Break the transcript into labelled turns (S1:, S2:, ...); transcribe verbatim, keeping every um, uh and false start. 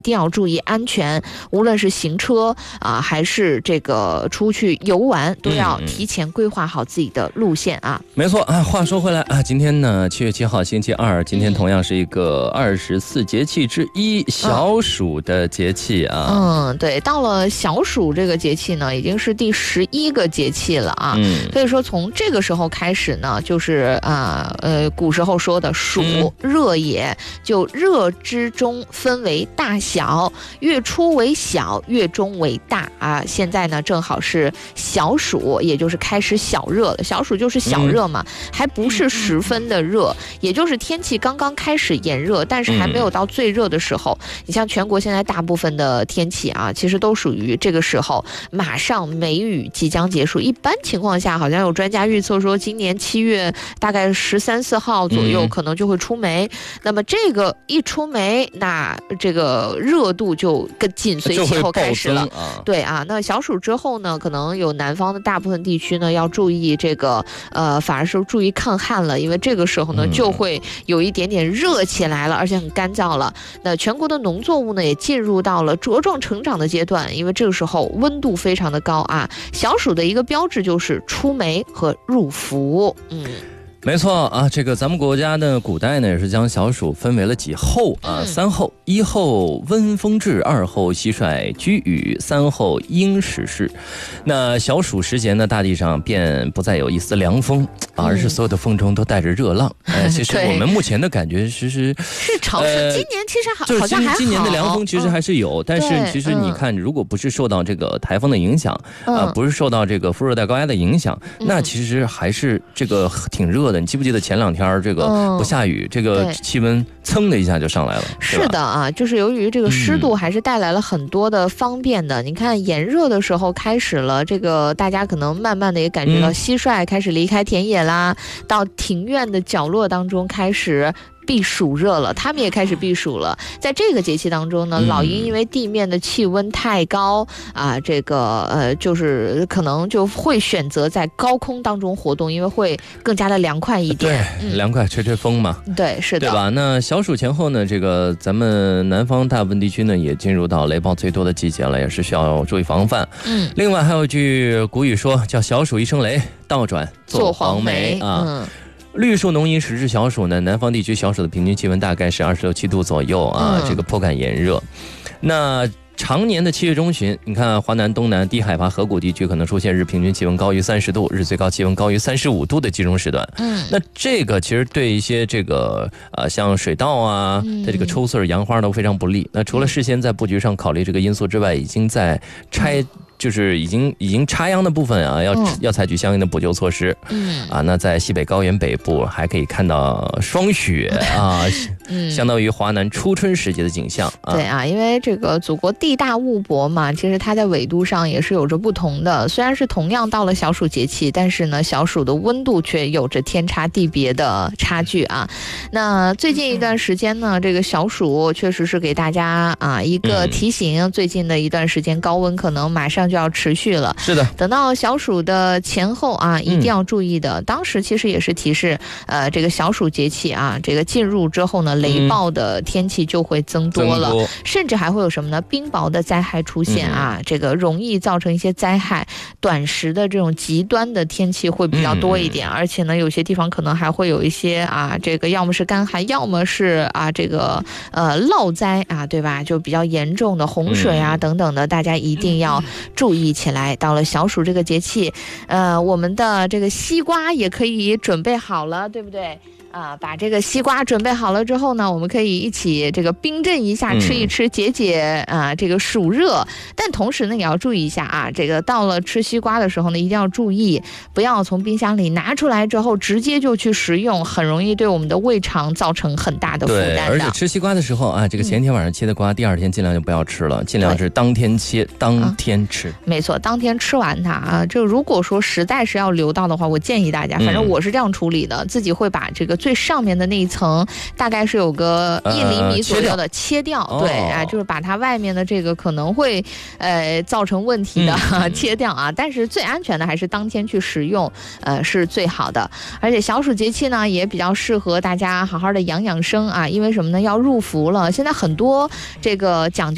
S1: 一定要注意安全，无论是行车啊、呃，还是这个出去游玩，都要提前规划好自己的路线啊。
S2: 嗯、没错啊。话说回来啊，今天呢，七月七号星期二，今天同样是一个二十四节气之一、嗯、小暑的节气啊。
S1: 嗯，对，到了小暑这个节气呢，已经是第十一个节气了啊。嗯，所以说从这个时候开始呢，就是啊呃古时候说的暑、嗯、热也，就热之中分为大小。小月初为小，月中为大啊！现在呢，正好是小暑，也就是开始小热了。小暑就是小热嘛，嗯、还不是十分的热，也就是天气刚刚开始炎热，但是还没有到最热的时候。嗯、你像全国现在大部分的天气啊，其实都属于这个时候，马上梅雨即将结束。一般情况下，好像有专家预测说，今年七月大概十三四号左右可能就会出梅。嗯、那么这个一出梅，那这个热度就跟紧随其后开始了，啊对啊。那小暑之后呢，可能有南方的大部分地区呢要注意这个，呃，反而是注意抗旱了，因为这个时候呢、嗯、就会有一点点热起来了，而且很干燥了。那全国的农作物呢也进入到了茁壮成长的阶段，因为这个时候温度非常的高啊。小暑的一个标志就是出梅和入伏，嗯。
S2: 没错啊，这个咱们国家呢，古代呢也是将小暑分为了几候啊，嗯、三候：一候温风至，二候蟋蟀居羽，三候鹰始至。那小暑时节呢，大地上便不再有一丝凉风，嗯、而是所有的风中都带着热浪。哎、呃，其实我们目前的感觉其实
S1: 是潮湿、呃，今年其实好，
S2: 就是
S1: 好像还好。
S2: 今年的凉风其实还是有，嗯、但是其实你看，如果不是受到这个台风的影响，啊、嗯呃，不是受到这个副热带高压的影响，嗯、那其实还是这个挺热。你记不记得前两天这个不下雨，嗯、这个气温噌的一下就上来了？
S1: 是的啊，就是由于这个湿度还是带来了很多的方便的。嗯、你看炎热的时候开始了，这个大家可能慢慢的也感觉到蟋蟀开始离开田野啦，嗯、到庭院的角落当中开始避暑热了，他们也开始避暑了。在这个节气当中呢，嗯、老鹰因为地面的气温太高啊，这个呃，就是可能就会选择在高空当中活动，因为会更加的凉快一点。
S2: 对，嗯、凉快，吹吹风嘛。
S1: 对，是的，
S2: 对吧？那小暑前后呢，这个咱们南方大部分地区呢，也进入到雷暴最多的季节了，也是需要注意防范。嗯，另外还有一句古语说，叫小暑一声雷，倒转做黄梅啊。嗯，绿树浓荫时至小暑呢，南方地区小暑的平均气温大概是二十六七度左右啊，嗯、这个颇感炎热。那常年的七月中旬，你看华南、东南低海拔河谷地区可能出现日平均气温高于三十度，日最高气温高于三十五度的集中时段。嗯，那这个其实对一些这个呃像水稻啊的这个抽穗杨花都非常不利。那除了事先在布局上考虑这个因素之外，已经在拆。就是已经已经插秧的部分啊，要、嗯、要采取相应的补救措施。嗯啊，那在西北高原北部还可以看到霜雪啊，嗯、相当于华南初春时节的景象啊。
S1: 对啊，因为这个祖国地大物博嘛，其实它在纬度上也是有着不同的。虽然是同样到了小暑节气，但是呢，小暑的温度却有着天差地别的差距啊。那最近一段时间呢，这个小暑确实是给大家啊一个提醒，嗯、最近的一段时间高温可能马上就要持续了。
S2: 是的，
S1: 等到小暑的前后啊，一定要注意的。嗯、当时其实也是提示，呃，这个小暑节气啊，这个进入之后呢，雷暴的天气就会增多了，嗯、甚至还会有什么呢？冰雹的灾害出现啊，嗯、这个容易造成一些灾害，短时的这种极端的天气会比较多一点，嗯、而且呢，有些地方可能还会有一些啊，这个要么是干旱，要么是啊，这个呃涝灾啊，对吧？就比较严重的洪水啊、嗯、等等的，大家一定要注意起来。到了小暑这个节气，呃，我们的这个西瓜也可以准备好了，对不对？啊，把这个西瓜准备好了之后呢，我们可以一起这个冰镇一下，吃一吃，解解啊这个暑热。但同时呢，也要注意一下啊，这个到了吃西瓜的时候呢，一定要注意，不要从冰箱里拿出来之后直接就去食用，很容易对我们的胃肠造成很大的负担的。
S2: 对，而且吃西瓜的时候啊，这个前一天晚上切的瓜，嗯、第二天尽量就不要吃了，尽量是当天切，当天吃。啊、没
S1: 错，当天吃完它啊。这如果说实在是要留到的话，我建议大家，反正我是这样处理的，嗯、自己会把这个最上面的那一层大概是有个一厘米左右的切掉，呃、切掉对啊，就是把它外面的这个可能会呃造成问题的、嗯、切掉啊。但是最安全的还是当天去食用，呃是最好的。而且小暑节气呢也比较适合大家好好的养养生啊，因为什么呢？要入伏了，现在很多这个讲究。